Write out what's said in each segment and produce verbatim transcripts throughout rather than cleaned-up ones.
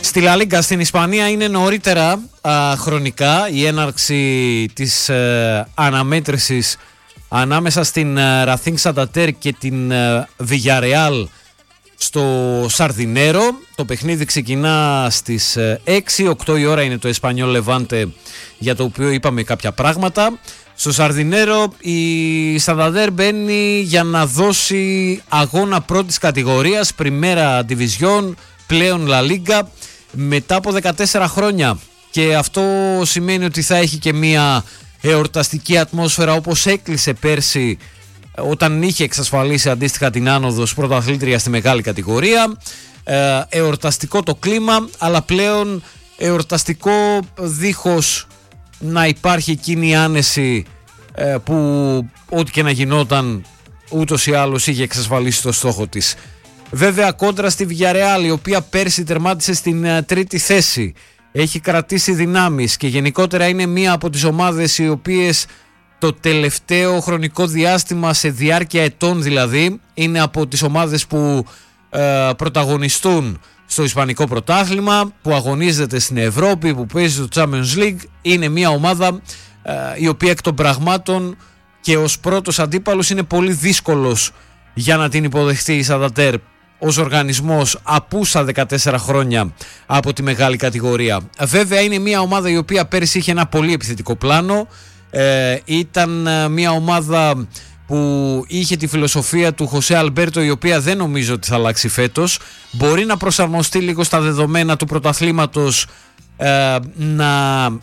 Στη Λα Λίγκα στην Ισπανία είναι νωρίτερα α, χρονικά η έναρξη της ε, αναμέτρησης ανάμεσα στην ε, Racing Santander και την ε, Villarreal στο Σαρδινέρο. Το παιχνίδι ξεκινά στις ε, έξι, οκτώ η ώρα είναι το Espanyol Levante, για το οποίο είπαμε κάποια πράγματα. Στο Σαρδινέρο η Santander μπαίνει για να δώσει αγώνα πρώτης κατηγορίας, Primera División, πλέον La Liga, μετά από δεκατέσσερα χρόνια, και αυτό σημαίνει ότι θα έχει και μια εορταστική ατμόσφαιρα, όπως έκλεισε πέρσι όταν είχε εξασφαλίσει αντίστοιχα την άνοδο ως πρωταθλήτρια στη μεγάλη κατηγορία. ε, εορταστικό το κλίμα, αλλά πλέον εορταστικό δίχως να υπάρχει εκείνη η άνεση ε, που ό,τι και να γινόταν ούτως ή άλλως είχε εξασφαλίσει το στόχο της. Βέβαια κόντρα στη Villarreal, η οποία πέρσι τερμάτισε στην uh, τρίτη θέση, έχει κρατήσει δυνάμεις και γενικότερα είναι μία από τις ομάδες οι οποίες το τελευταίο χρονικό διάστημα, σε διάρκεια ετών δηλαδή, είναι από τις ομάδες που uh, πρωταγωνιστούν στο Ισπανικό πρωτάθλημα, που αγωνίζεται στην Ευρώπη, που παίζει στο Champions League. Είναι μία ομάδα uh, η οποία εκ των πραγμάτων και ως πρώτος αντίπαλος είναι πολύ δύσκολος για να την υποδεχτεί η Santander ως οργανισμός απούσα δεκατέσσερα χρόνια από τη μεγάλη κατηγορία. Βέβαια είναι μια ομάδα η οποία πέρυσι είχε ένα πολύ επιθετικό πλάνο. ε, ήταν μια ομάδα που είχε τη φιλοσοφία του Χωσέ Αλμπέρτο, η οποία δεν νομίζω ότι θα αλλάξει φέτος. Μπορεί να προσαρμοστεί λίγο στα δεδομένα του πρωταθλήματος, ε, να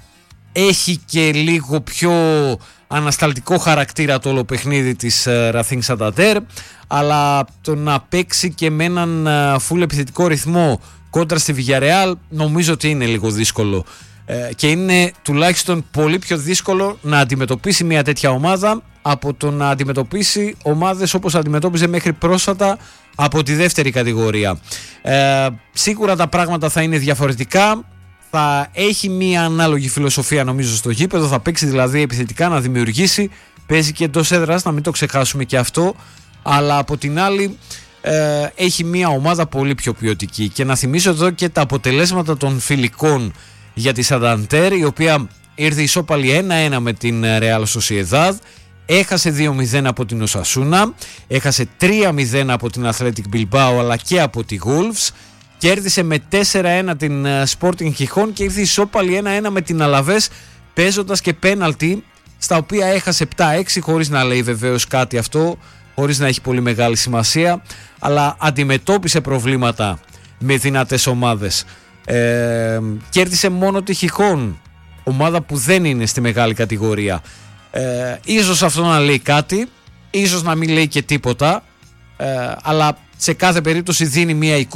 έχει και λίγο πιο ανασταλτικό χαρακτήρα το όλο παιχνίδι της uh, Racing Santander, αλλά το να παίξει και με έναν uh, full επιθετικό ρυθμό κόντρα στη Villarreal νομίζω ότι είναι λίγο δύσκολο, uh, και είναι τουλάχιστον πολύ πιο δύσκολο να αντιμετωπίσει μια τέτοια ομάδα από το να αντιμετωπίσει ομάδες όπως αντιμετώπιζε μέχρι πρόσφατα από τη δεύτερη κατηγορία. Uh, σίγουρα τα πράγματα θα είναι διαφορετικά. Θα έχει μία ανάλογη φιλοσοφία νομίζω στο γήπεδο, θα παίξει δηλαδή επιθετικά, να δημιουργήσει, παίζει και εντός έδρας, να μην το ξεχάσουμε και αυτό, αλλά από την άλλη ε, έχει μία ομάδα πολύ πιο ποιοτική. Και να θυμίσω εδώ και τα αποτελέσματα των φιλικών για τη Santander, η οποία ήρθε ισόπαλη ένα ένα με την Real Sociedad, έχασε δύο μηδέν από την Osasuna, έχασε τρία μηδέν από την Athletic Bilbao αλλά και από τη Wolves, κέρδισε με τέσσερα ένα την Sporting Gijón και ήρθε ισόπαλη ένα ένα με την Alaves, παίζοντας και πέναλτι, στα οποία έχασε επτά έξι, χωρίς να λέει βεβαίως κάτι αυτό, χωρίς να έχει πολύ μεγάλη σημασία, αλλά αντιμετώπισε προβλήματα με δυνατές ομάδες. Ε, κέρδισε μόνο τη Gijón, ομάδα που δεν είναι στη μεγάλη κατηγορία. Ε, ίσως αυτό να λέει κάτι, ίσως να μην λέει και τίποτα, ε, αλλά σε κάθε περίπτωση δίνει μια εικόνα